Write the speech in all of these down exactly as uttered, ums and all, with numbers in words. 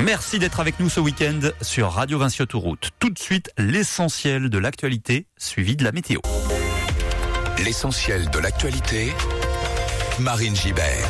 Merci d'être avec nous ce week-end sur Radio Vinci Autoroute. Tout de suite, l'essentiel de l'actualité, suivi de la météo. L'essentiel de l'actualité, Marine Gibert.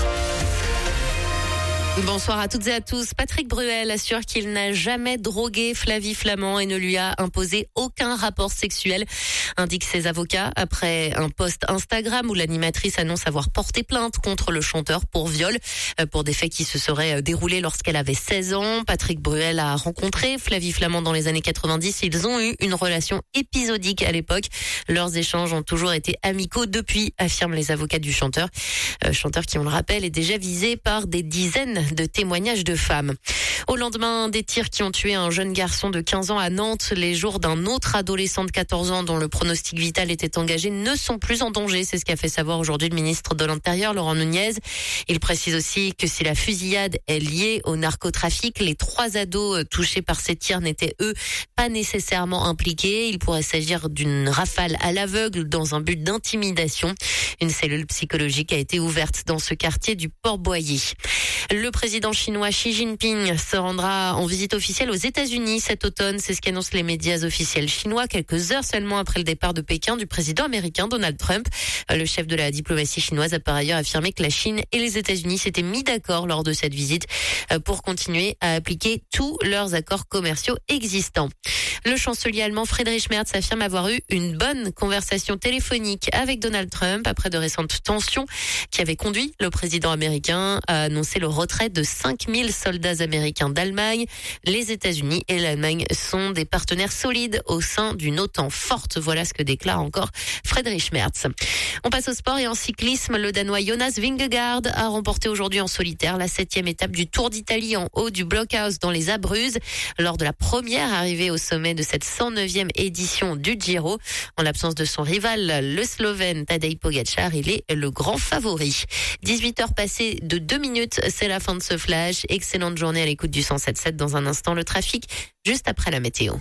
Bonsoir à toutes et à tous. Patrick Bruel assure qu'il n'a jamais drogué Flavie Flament et ne lui a imposé aucun rapport sexuel, indiquent ses avocats après un post Instagram où l'animatrice annonce avoir porté plainte contre le chanteur pour viol, pour des faits qui se seraient déroulés lorsqu'elle avait seize ans. Patrick Bruel a rencontré Flavie Flament dans les années quatre-vingt-dix. Ils ont eu une relation épisodique à l'époque. Leurs échanges ont toujours été amicaux depuis, affirment les avocats du chanteur. Euh, chanteur qui, on le rappelle, est déjà visé par des dizaines de témoignages de femmes. Au lendemain des tirs qui ont tué un jeune garçon de quinze ans à Nantes, les jours d'un autre adolescent de quatorze ans dont le pronostic vital était engagé ne sont plus en danger. C'est ce qu'a fait savoir aujourd'hui le ministre de l'Intérieur, Laurent Nunez. Il précise aussi que si la fusillade est liée au narcotrafic, les trois ados touchés par ces tirs n'étaient, eux, pas nécessairement impliqués. Il pourrait s'agir d'une rafale à l'aveugle dans un but d'intimidation. Une cellule psychologique a été ouverte dans ce quartier du Port-Boyer. Le président chinois Xi Jinping se rendra en visite officielle aux États-Unis cet automne. C'est ce qu'annoncent les médias officiels chinois, quelques heures seulement après le départ de Pékin du président américain Donald Trump. Le chef de la diplomatie chinoise a par ailleurs affirmé que la Chine et les États-Unis s'étaient mis d'accord lors de cette visite pour continuer à appliquer tous leurs accords commerciaux existants. Le chancelier allemand Friedrich Merz affirme avoir eu une bonne conversation téléphonique avec Donald Trump après de récentes tensions qui avaient conduit le président américain à annoncer le retrait de cinq mille soldats américains d'Allemagne. Les États-Unis et l'Allemagne sont des partenaires solides au sein d'une OTAN forte. Voilà ce que déclare encore Friedrich Merz. On passe au sport et en cyclisme. Le Danois Jonas Vingegaard a remporté aujourd'hui en solitaire la septième étape du Tour d'Italie en haut du Blockhaus dans les Abruzzes lors de la première arrivée au sommet de cette cent neuvième édition du Giro. En l'absence de son rival, le Slovène Tadej Pogačar, il est le grand favori. dix-huit heures passées de deux minutes, c'est la fin de ce flash. Excellente journée à l'écoute du cent sept sept. Dans un instant, le trafic, juste après la météo.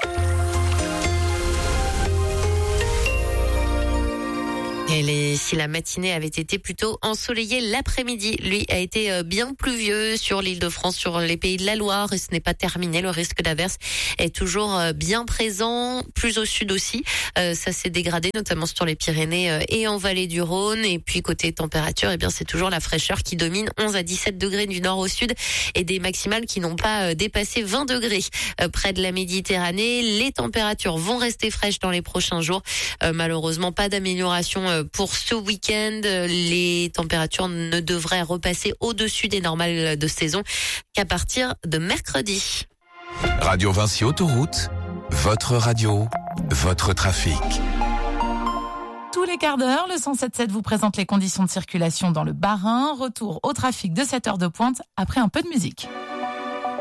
Et les, si la matinée avait été plutôt ensoleillée, l'après-midi, lui, a été bien pluvieux sur l'Île-de-France, sur les Pays de la Loire. Et ce n'est pas terminé. Le risque d'averse est toujours bien présent, plus au sud aussi. Euh, ça s'est dégradé, notamment sur les Pyrénées et en vallée du Rhône. Et puis, côté température, eh bien, c'est toujours la fraîcheur qui domine. onze à dix-sept degrés du nord au sud et des maximales qui n'ont pas dépassé vingt degrés euh, près de la Méditerranée. Les températures vont rester fraîches dans les prochains jours. Euh, malheureusement, pas d'amélioration euh, pour ce week-end. Les températures ne devraient repasser au-dessus des normales de saison qu'à partir de mercredi. Radio Vinci Autoroute, votre radio, votre trafic. Tous les quarts d'heure, le cent sept sept vous présente les conditions de circulation dans le Bas-Rhin. Retour au trafic de cette heure de pointe après un peu de musique.